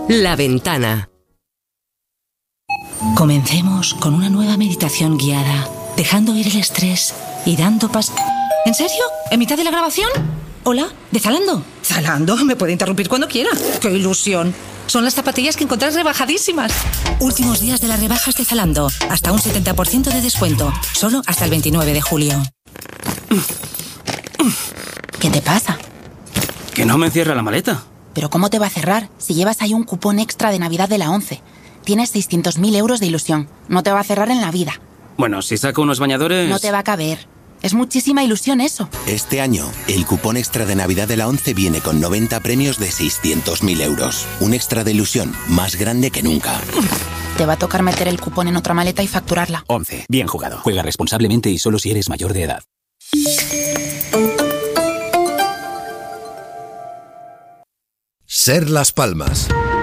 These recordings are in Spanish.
La Ventana. Comencemos con una nueva meditación guiada, dejando ir el estrés y dando paso. ¿En serio? ¿En mitad de la grabación? Hola, ¿de Zalando? Zalando, me puede interrumpir cuando quiera. ¡Qué ilusión! Son las zapatillas que encontrás rebajadísimas. Últimos días de las rebajas de Zalando. Hasta un 70% de descuento. Solo hasta el 29 de julio. ¿Qué te pasa? Que no me cierra la maleta. ¿Pero cómo te va a cerrar si llevas ahí un cupón extra de Navidad de la 11? Tienes 600.000 euros de ilusión. No te va a cerrar en la vida. Bueno, si saco unos bañadores... No te va a caber. Es muchísima ilusión eso. Este año, el cupón extra de Navidad de la 11 viene con 90 premios de 600.000 euros. Un extra de ilusión más grande que nunca. Te va a tocar meter el cupón en otra maleta y facturarla. 11. Bien jugado. Juega responsablemente y solo si eres mayor de edad. Ser Las Palmas.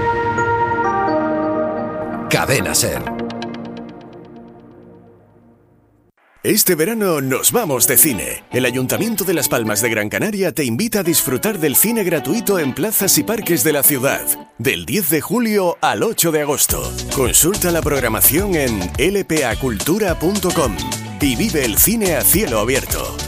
Cadena Ser. Este verano nos vamos de cine. El Ayuntamiento de Las Palmas de Gran Canaria te invita a disfrutar del cine gratuito en plazas y parques de la ciudad, del 10 de julio al 8 de agosto. Consulta la programación en lpacultura.com y vive el cine a cielo abierto.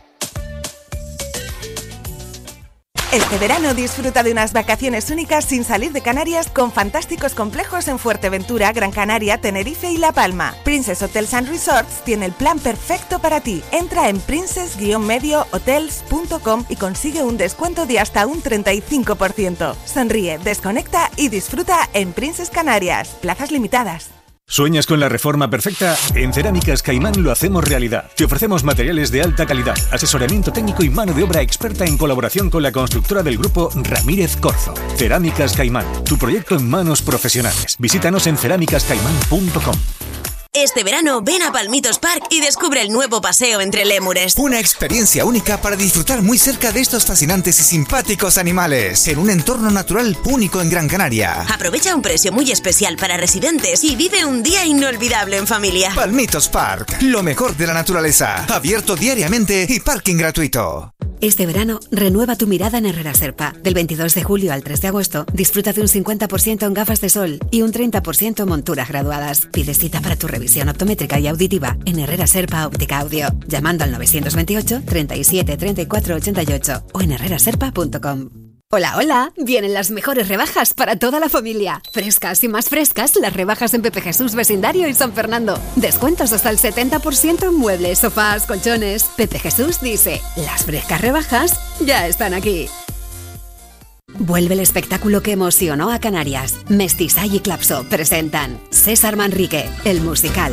Este verano disfruta de unas vacaciones únicas sin salir de Canarias con fantásticos complejos en Fuerteventura, Gran Canaria, Tenerife y La Palma. Princess Hotels and Resorts tiene el plan perfecto para ti. Entra en princess-mediohotels.com y consigue un descuento de hasta un 35%. Sonríe, desconecta y disfruta en Princess Canarias. Plazas limitadas. ¿Sueñas con la reforma perfecta? En Cerámicas Caimán lo hacemos realidad. Te ofrecemos materiales de alta calidad, asesoramiento técnico y mano de obra experta en colaboración con la constructora del grupo Ramírez Corzo. Cerámicas Caimán, tu proyecto en manos profesionales. Visítanos en cerámicascaimán.com. Este verano ven a Palmitos Park y descubre el nuevo paseo entre lémures. Una experiencia única para disfrutar muy cerca de estos fascinantes y simpáticos animales, en un entorno natural único en Gran Canaria. Aprovecha un precio muy especial para residentes y vive un día inolvidable en familia. Palmitos Park, lo mejor de la naturaleza, abierto diariamente y parking gratuito. Este verano, renueva tu mirada en Herrera Serpa. Del 22 de julio al 3 de agosto, disfruta de un 50% en gafas de sol y un 30% en monturas graduadas. Pide cita para tu revisión optométrica y auditiva en Herrera Serpa Óptica Audio, llamando al 928 37 34 88 o en herreraserpa.com. Hola, hola, vienen las mejores rebajas para toda la familia. Frescas y más frescas, las rebajas en Pepe Jesús Vecindario y San Fernando. Descuentos hasta el 70% en muebles, sofás, colchones. Pepe Jesús dice, las frescas rebajas ya están aquí. Vuelve el espectáculo que emocionó a Canarias. Mestizay y Clapso presentan César Manrique, el musical.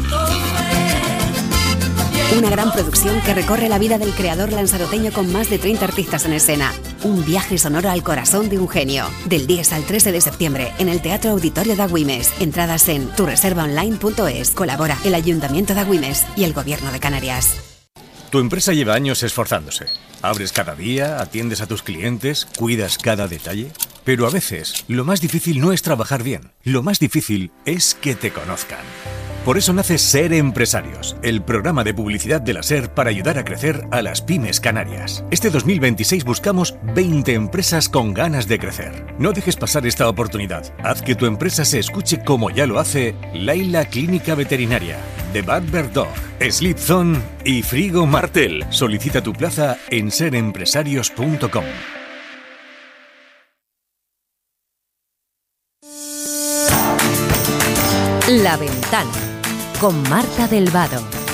Una gran producción que recorre la vida del creador lanzaroteño con más de 30 artistas en escena. Un viaje sonoro al corazón de un genio. Del 10 al 13 de septiembre en el Teatro Auditorio de Agüimes. Entradas en tureservaonline.es. Colabora el Ayuntamiento de Agüimes y el Gobierno de Canarias. Tu empresa lleva años esforzándose. Abres cada día, atiendes a tus clientes, cuidas cada detalle. Pero a veces, lo más difícil no es trabajar bien. Lo más difícil es que te conozcan. Por eso nace Ser Empresarios, el programa de publicidad de la SER para ayudar a crecer a las pymes canarias. Este 2026 buscamos 20 empresas con ganas de crecer. No dejes pasar esta oportunidad. Haz que tu empresa se escuche como ya lo hace Laila Clínica Veterinaria, The Barber Dog, Sleep Zone y Frigo Martel. Solicita tu plaza en serempresarios.com. La Ventana con Marta del Vado.